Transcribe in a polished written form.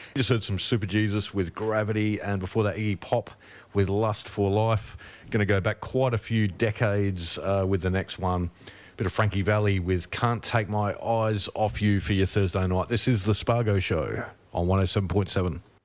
You just heard some Super Jesus with Gravity, and before that Iggy Pop with Lust for Life. Going to go back quite a few decades with the next one. Bit of Frankie Valli with Can't Take My Eyes Off You for your Thursday night. This is the Spargo Show on 107.7.